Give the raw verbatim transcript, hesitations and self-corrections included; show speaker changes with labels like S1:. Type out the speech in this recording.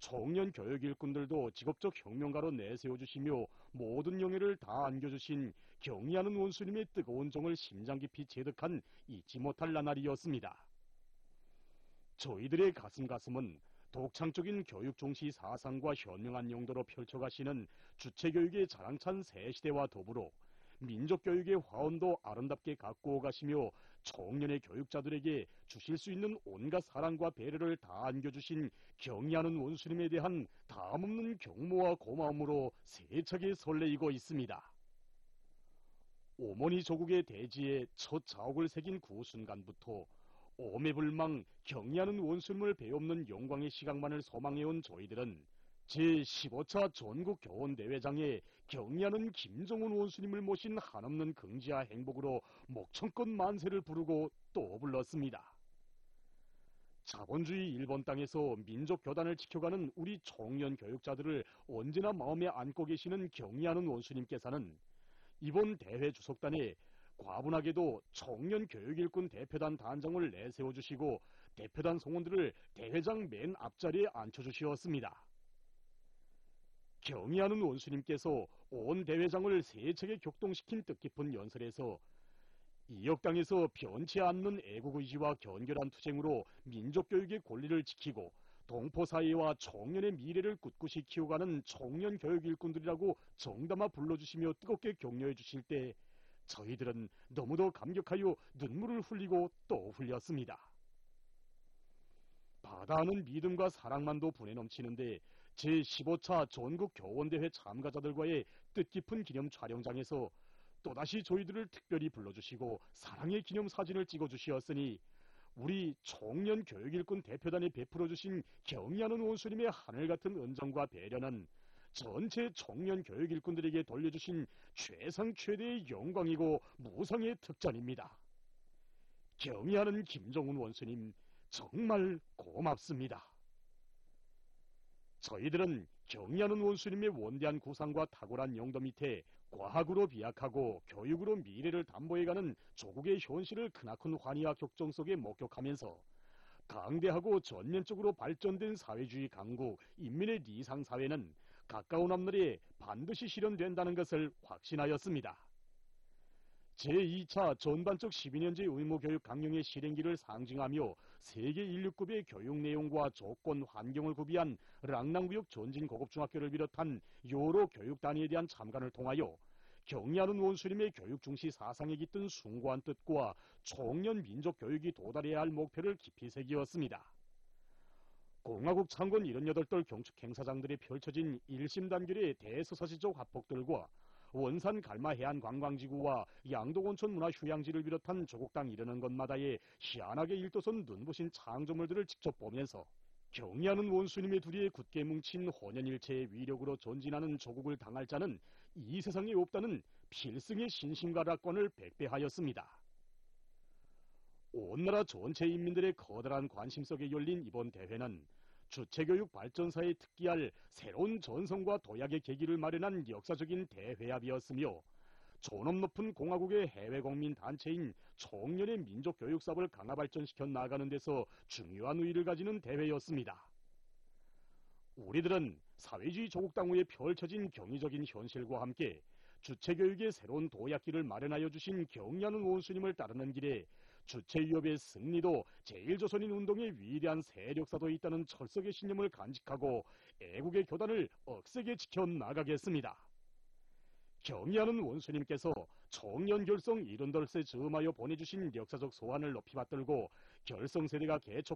S1: 청년 교육 일꾼들도 직업적 혁명가로 내세워주시며 모든 영예를 다 안겨주신 경의하는 원수님의 뜨거운 정을 심장 깊이 체득한 잊지 못할 나날이었습니다. 저희들의 가슴 가슴은 독창적인 교육 종시 사상과 현명한 용도로 펼쳐가시는 주체교육의 자랑찬 새 시대와 더불어 민족교육의 화원도 아름답게 가꾸어 가시며 청년의 교육자들에게 주실 수 있는 온갖 사랑과 배려를 다 안겨주신 경의하는 원수님에 대한 다함없는 경모와 고마움으로 세차게 설레이고 있습니다. 오머니 조국의 대지에 첫 자옥을 새긴 그 순간부터 오매불망 경의하는 원수님을 배없는 영광의 시각만을 소망해온 저희들은 제십오 차 전국교원대회장에 경의하는 김정은 원수님을 모신 한없는 긍지와 행복으로 목청껏 만세를 부르고 또 불렀습니다. 자본주의 일본 땅에서 민족교단을 지켜가는 우리 청년 교육자들을 언제나 마음에 안고 계시는 경의하는 원수님께서는 이번 대회 주석단에 과분하게도 청년 교육일꾼 대표단 단장을 내세워주시고 대표단 성원들을 대회장 맨 앞자리에 앉혀주시었습니다. 경의하는 원수님께서 온 대회장을 세차게 격동시킨 뜻깊은 연설에서 이역 땅에서 변치 않는 애국의지와 견결한 투쟁으로 민족교육의 권리를 지키고 동포사회와 청년의 미래를 꿋꿋이 키워가는 청년 교육 일꾼들이라고 정담아 불러주시며 뜨겁게 격려해 주실 때 저희들은 너무도 감격하여 눈물을 흘리고 또 흘렸습니다. 바다하는 믿음과 사랑만도 분에 넘치는데 제십오 차 전국교원대회 참가자들과의 뜻깊은 기념 촬영장에서 또다시 저희들을 특별히 불러주시고 사랑의 기념사진을 찍어주시었으니 우리 청년 교육일꾼 대표단이 베풀어주신 경의하는 원수님의 하늘같은 은정과 배려는 전체 청년 교육일꾼들에게 돌려주신 최상 최대의 영광이고 무상의 특전입니다. 경의하는 김정은 원수님 정말 고맙습니다. 저희들은 경의하는 원수님의 원대한 구상과 탁월한 용도 밑에 과학으로 비약하고 교육으로 미래를 담보해가는 조국의 현실을 크나큰 환희와 격정 속에 목격하면서 강대하고 전면적으로 발전된 사회주의 강국 인민의 리상사회는 가까운 앞날에 반드시 실현된다는 것을 확신하였습니다. 제이 차 전반적 십이 년제 의무교육 강령의 실행기를 상징하며 세계 인류급의 교육 내용과 조건, 환경을 구비한 랑랑구역 전진고급중학교를 비롯한 여러 교육 단위에 대한 참관을 통하여 경의하는 원수님의 교육 중시 사상에 깃든 숭고한 뜻과 청년 민족 교육이 도달해야 할 목표를 깊이 새기었습니다. 공화국 창건 칠십팔 돌 경축 행사장들이 펼쳐진 일심 단결의 대서사시적 화폭들과 원산 갈마 해안 관광지구와 양도온천 문화 휴양지를 비롯한 조국 땅 이르는 곳마다의 희한하게 일도선 눈부신 창조물들을 직접 보면서 경의하는 원수님의 둘이에 굳게 뭉친 혼연일체의 위력으로 전진하는 조국을 당할 자는 이 세상에 없다는 필승의 신심과 낙관을 백배하였습니다. 온 나라 전체 인민들의 커다란 관심 속에 열린 이번 대회는 주체교육 발전사에 특기할 새로운 전성과 도약의 계기를 마련한 역사적인 대회합이었으며 존엄 높은 공화국의 해외 국민 단체인 청년의 민족교육 사업을 강화 발전시켜 나가는 데서 중요한 의의를 가지는 대회였습니다. 우리들은 사회주의 조국 당후에 펼쳐진 경이적인 현실과 함께 주체교육의 새로운 도약기를 마련하여 주신 경의하는 원수님을 따르는 길에 주체위협의 승리도 제일조선인 운동의 위대한 세력사도 있다는 철석의 신념을 간직하고 애국의 교단을 억세게 지켜나가겠습니다. 경의하는 원수님께서 청년결성 칠십팔 세 즈음하여 보내주신 역사적 소환을 높이 받들고 결성세대가